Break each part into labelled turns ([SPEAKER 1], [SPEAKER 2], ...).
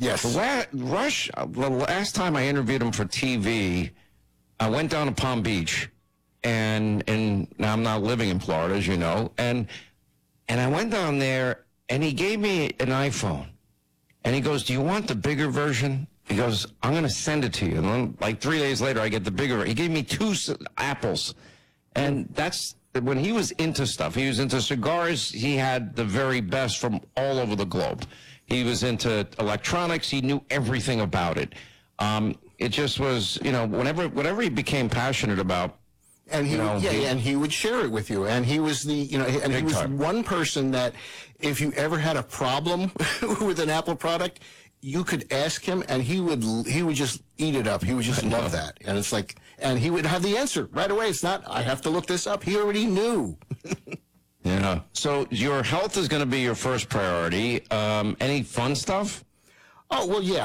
[SPEAKER 1] Yes.
[SPEAKER 2] Rush, the last time I interviewed him for TV, I went down to Palm Beach, and now I'm not living in Florida, as you know, and I went down there, and he gave me an iPhone, and he goes, "Do you want the bigger version?" He goes, "I'm going to send it to you." And then, like 3 days later, I get the bigger. He gave me 2 apples, and that's when he was into stuff. He was into cigars. He had the very best from all over the globe. He was into electronics. He knew everything about it. It just was, whatever he became passionate about.
[SPEAKER 1] And and he would share it with you. And he was he was one person that if you ever had a problem with an Apple product, you could ask him, and he would just eat it up. He would just love that. And it's like, and he would have the answer right away. It's not, I have to look this up. He already knew.
[SPEAKER 2] Yeah. So your health is going to be your first priority. Any fun stuff?
[SPEAKER 1] Oh, well, yeah.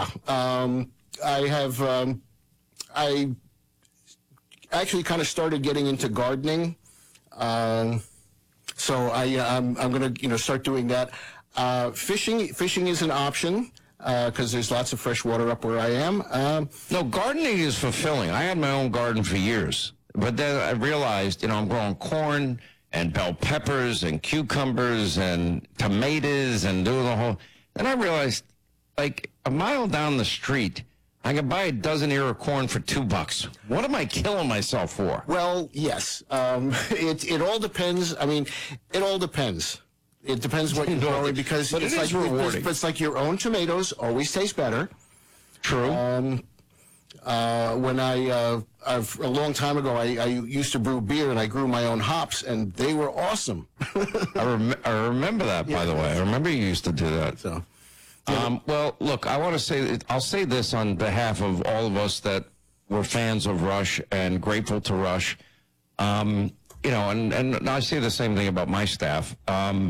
[SPEAKER 1] I actually kind of started getting into gardening. So I'm going to, start doing that. Fishing is an option. Because there's lots of fresh water up where I am.
[SPEAKER 2] No, gardening is fulfilling. I had my own garden for years. But then I realized, I'm growing corn and bell peppers and cucumbers and tomatoes and doing the whole... Then I realized, like, a mile down the street, I could buy a dozen ear of corn for $2. What am I killing myself for?
[SPEAKER 1] Well, yes. It all depends. I mean, it all depends. It depends what you're growing, because it's like your own tomatoes always taste better.
[SPEAKER 2] True.
[SPEAKER 1] When a long time ago, I used to brew beer, and I grew my own hops, and they were awesome.
[SPEAKER 2] I remember that, by the way. I remember you used to do that.
[SPEAKER 1] So,
[SPEAKER 2] well, look, I want to say, I'll say this on behalf of all of us that were fans of Rush and grateful to Rush. And I say the same thing about my staff.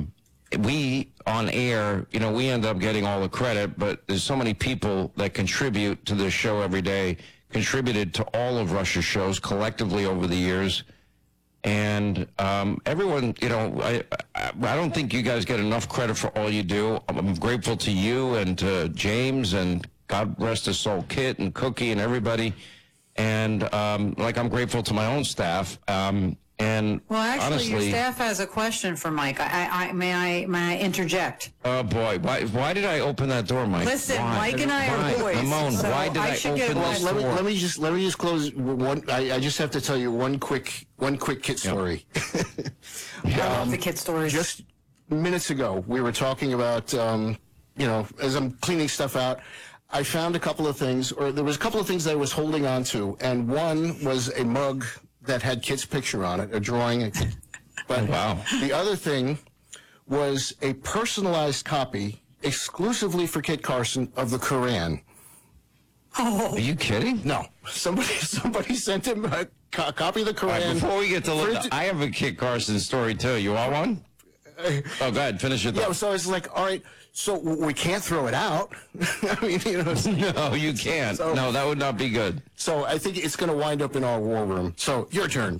[SPEAKER 2] We, on air, we end up getting all the credit, but there's so many people that contribute to this show every day, contributed to all of Rush's shows collectively over the years. And everyone, I don't think you guys get enough credit for all you do. I'm grateful to you and to James, and God rest his soul, Kit and Cookie and everybody. And I'm grateful to my own staff. And
[SPEAKER 3] well, actually,
[SPEAKER 2] honestly,
[SPEAKER 3] your staff has a question for Mike. May I interject?
[SPEAKER 2] Oh boy, why did I open that door, Mike?
[SPEAKER 3] Listen, Mike and I are boys.
[SPEAKER 2] Ramon,
[SPEAKER 3] so
[SPEAKER 2] why did I open this door?
[SPEAKER 1] Let me just close one. I just have to tell you one quick Kit story.
[SPEAKER 3] I love the Kit stories.
[SPEAKER 1] Just minutes ago, we were talking about as I'm cleaning stuff out, I found a couple of things, or there was a couple of things that I was holding on to, and one was a mug that had Kit's picture on it, a drawing. But
[SPEAKER 2] wow.
[SPEAKER 1] The other thing was a personalized copy exclusively for Kit Carson of the Quran.
[SPEAKER 3] Oh.
[SPEAKER 2] Are you kidding?
[SPEAKER 1] No. Somebody sent him a copy of the Quran.
[SPEAKER 2] Right, before we get to look, I have a Kit Carson story too. You want one? Oh, go ahead. Finish it.
[SPEAKER 1] Yeah, so it's like, all right, so we can't throw it out. I mean,
[SPEAKER 2] No, you can't. So, no, that would not be good.
[SPEAKER 1] So I think it's going to wind up in our war room. So your turn.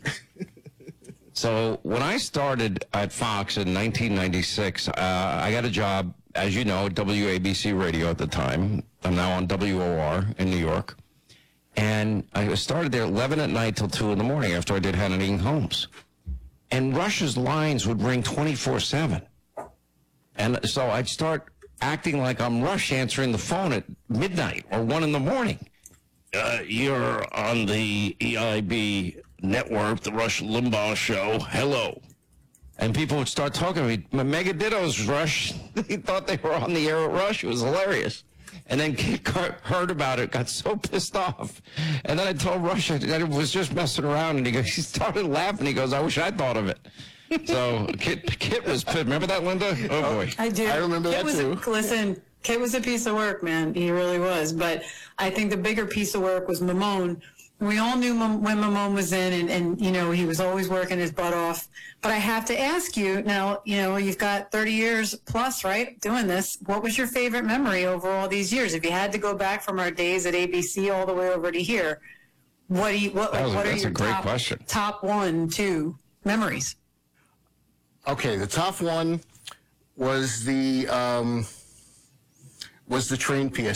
[SPEAKER 2] So when I started at Fox in 1996, I got a job, as you know, WABC Radio at the time. I'm now on WOR in New York. And I started there 11 at night till 2 in the morning after I did Hannity and Holmes. And Rush's lines would ring 24/7. And so I'd start acting like I'm Rush answering the phone at midnight or 1 in the morning. You're on the EIB network, the Rush Limbaugh show. Hello. And people would start talking to me. Mega Dittos, Rush. He thought they were on the air at Rush. It was hilarious. And then Kit heard about it, got so pissed off. And then I told Rush that it was just messing around, and he started laughing. He goes, I wish I'd thought of it. So Kit was pissed. Remember that, Linda? Oh, boy.
[SPEAKER 3] I do.
[SPEAKER 1] I remember that, too.
[SPEAKER 3] Listen, Kit was a piece of work, man. He really was. But I think the bigger piece of work was Mamone. We all knew when Mamone was in, and he was always working his butt off. But I have to ask you, now, you've got 30 years plus, right, doing this. What was your favorite memory over all these years? If you had to go back from our days at ABC all the way over to here, what are your top 1, 2 memories?
[SPEAKER 1] Okay, the top one was the train